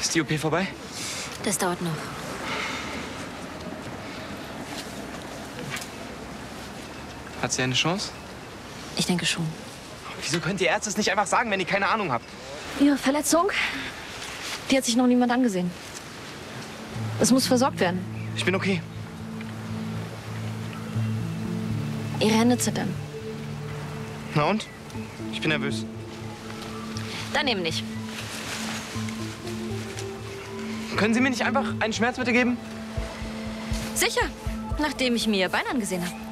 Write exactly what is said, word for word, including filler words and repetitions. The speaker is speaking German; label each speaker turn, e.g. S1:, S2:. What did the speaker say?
S1: Ist die O P vorbei?
S2: Das dauert noch.
S1: Hat sie eine Chance?
S2: Ich denke schon.
S1: Wieso könnt ihr Ärzte es nicht einfach sagen, wenn ihr keine Ahnung habt?
S2: Ihre Verletzung? Die hat sich noch niemand angesehen. Es muss versorgt werden.
S1: Ich bin okay.
S2: Ihre Hände zittern.
S1: Na und? Ich bin nervös.
S2: Dann eben nicht.
S1: Können Sie mir nicht einfach ein Schmerzmittel geben?
S2: Sicher, nachdem ich mir Ihr Bein angesehen habe.